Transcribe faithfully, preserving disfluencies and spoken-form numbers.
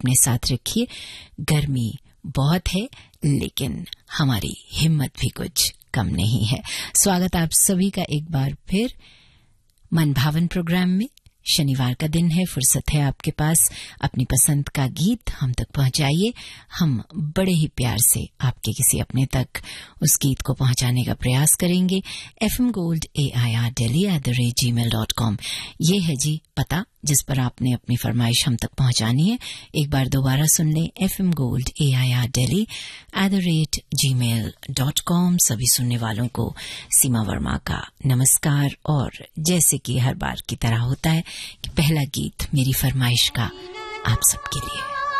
अपने साथ रखिए। गर्मी बहुत है, लेकिन हमारी हिम्मत भी कुछ कम नहीं है। स्वागत आप सभी का एक बार फिर मन भावन प्रोग्राम में। शनिवार का दिन है, फुर्सत है आपके पास, अपनी पसंद का गीत हम तक पहुंचाइए। हम बड़े ही प्यार से आपके किसी अपने तक उस गीत को पहुंचाने का प्रयास करेंगे। F M gold A I R daily at the rate ji mail dot com, ये है जी पता जिस पर आपने अपनी फरमाइश हम तक पहुंचानी है। एक बार दोबारा सुन लें, F M gold A I R daily at the rate ji mail dot com. सभी सुनने वालों को सीमा वर्मा का नमस्कार। और जैसे कि हर बार की तरह होता है कि पहला गीत मेरी फरमाइश का आप सबके लिए।